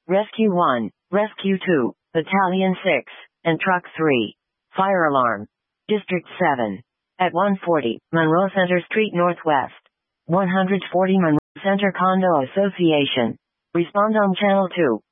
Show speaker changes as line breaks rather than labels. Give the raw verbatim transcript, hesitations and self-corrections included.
Rescue one, Rescue two, Battalion six, and Truck three. Fire alarm. District seven. At one forty, Monroe Center Street Northwest. one forty Monroe Center Condo Association. Respond on Channel two.